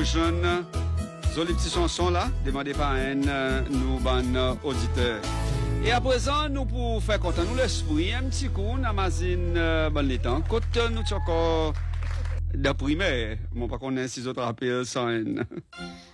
jeunes, joli petit chanson là, demandé par un nous ban auditeur. Et à présent, nous pour faire content nous l'esprit, un petit coup, on amazine bon les temps. Côté nous encore de primaire, mon pas qu'on a 6 autres rappels sans haine.